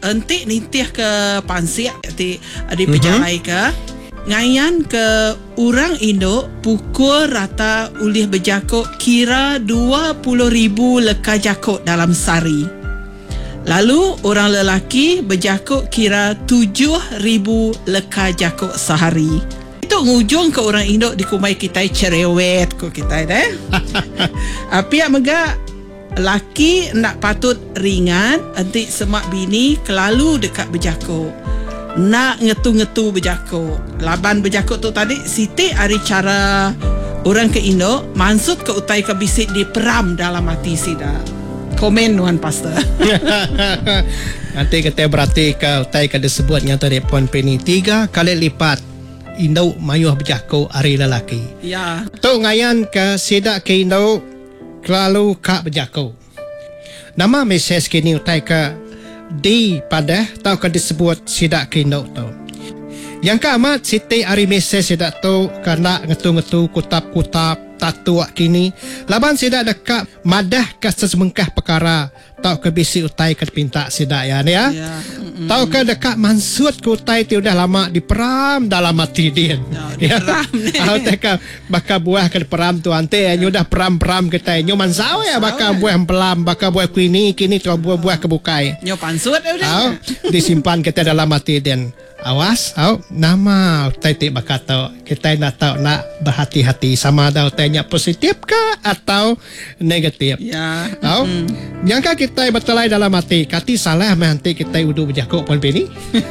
entik nitih ke Pansik di pejalai ke ngayan ke orang Indo pukul rata ulih berjakut kira 20,000 leka jakut dalam sehari. Lalu orang lelaki berjakut kira 7,000 leka jakut sehari. Itu ngujung ke orang Indo di kumai kita cerewet ko kita deh. Pihak mega laki nak patut ringan entik semak bini kelalu dekat berjakut. Nak ngetu-ngetu berjakut. Laban berjakut tu tadi Siti hari cara orang ke Indo maksud ke utai ke bisik di peram dalam hati sida. Komen Tuan Pastor. Nanti kita berarti ke utai ke disebut nyata di Puan Penny 3 kali lipat Indo mayuh berjakut hari lelaki. Ya. Tu ngayan ke sida ke Indo kelalu kak berjakut. Nama mesej kini utai ke di pada tau kan disebut sidak kino tu. Yang keamat Siti hari mesej sidak tu karena ngetu-ngetu kutap-kutap tatu kini. Laban sidak dekat madah ke sesemengkah perkara tau ke bisi utai ke pinta sidak ya. Tau ke dekat mansut ke utai ti udah lama diperam dalam hati dia. Diperam ni. Tahu teka bakal buah ke peram tu ante nyu dah peram-peram kita nyu mansau ya bakal buah pelam bakal buah kini tu buah kebukai. Nyo pansut udah. Disimpan kita dalam hati dan awas, nama utai ti bakal tahu kita nak tahu nak berhati-hati sama ada utainya positif ke atau negatif. Ya. Yang kita betulai dalam hati kati salah nanti kita udu berjakuk Puan Penny.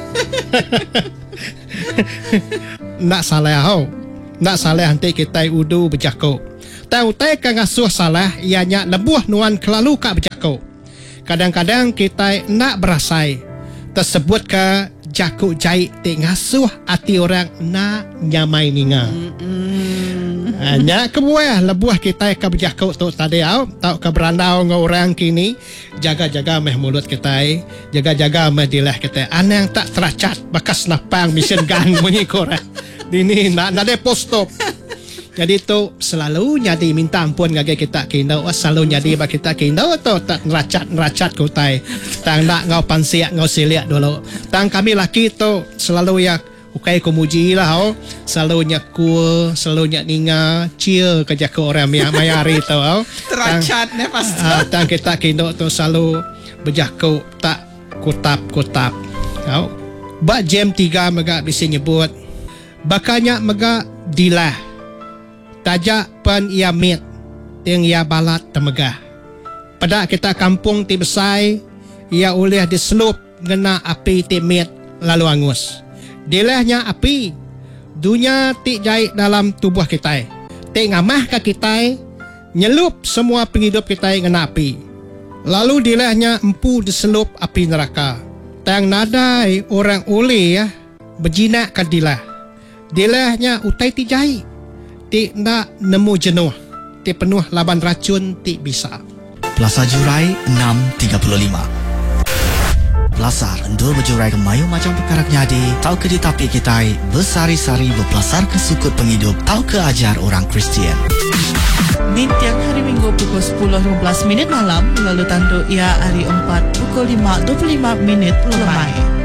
Nak salah nak salah nanti kita udu berjakuk. Tahu utai kan ngasuh salah ianya lebuh nuan kelalu kak berjakuk. Kadang-kadang kita nak berasai tersebut ke jakuk jahit te ngasuh hati orang nak nyamai ninga. Hanya kebuah lebuah kita ke berjakuk tu tadi tau ke berandau dengan orang kini jaga-jaga meh mulut kita jaga-jaga meh dilah kita anang tak teracat bakas napang mesin gang bunyi korang ini nak ada post-stop. Jadi tu selalu jadi minta ampun ngage kita kino selalu jadi bak kita kino tu tak neracat kutai tang nak ngau pansiak ngau siliak dulu tang kami laki tu selalu ya ukai kumuji lah selalu nyakul selalu nyak ninga cia kerja ke orang mayari tu Teracat ne pasti tang kita kino tu selalu berjaku tak kutap bak jam 3 mega bisa nyebut bakanya mega dilah tajak pen ia mit yang ia balat temegah. Pada kita kampung ti besai ia ulih diselup ngena api ti mit lalu angus. Dilahnya api dunia ti jahit dalam tubuh kita. Ti ngamah ke kita nyelup semua penghidup kita ngena api. Lalu dilahnya empu diselup api neraka. Tang nadai orang ulih berjinak ke dilah. Dilahnya utai ti jahit. Ti nak nemu jenuh. Ti penuh laban racun ti bisa. Plaza Jurai 6.35. Pelasar endul berjurai ke mayu macam perkara nyadi. Tau ke di tapi kita bersari-sari berpelasar ke sukut penghidup. Tau ke ajar orang Kristian. Di tiap hari Minggu pukul 10.15 malam. Lalu tandu ia hari 4 pukul 5.25 lemai.